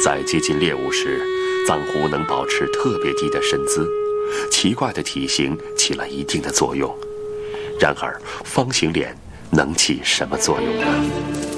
在接近猎物时，藏狐能保持特别低的身姿，奇怪的体型起了一定的作用。然而，方形脸能起什么作用呢？